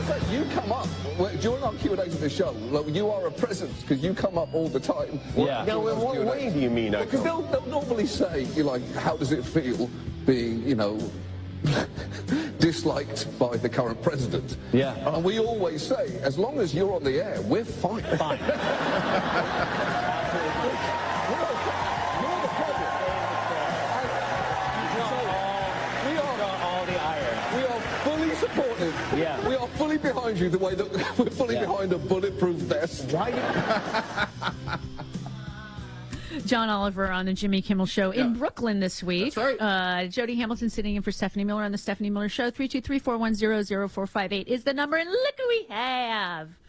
to say, you come up during our Q&As of the show. Like, you are a presence because you come up all the time. Yeah. Now, in what way do you mean? Because they'll normally say, you're like, how does it feel being, disliked by the current president? Yeah. And we always say, as long as you're on the air, we're fine. Fine. Supportive. Yeah. We are fully behind you the way that we're fully behind a bulletproof vest. Why? John Oliver on the Jimmy Kimmel Show in Brooklyn this week. That's right. Jody Hamilton sitting in for Stephanie Miller on the Stephanie Miller Show. 323-410-0458 is the number, and look who we have.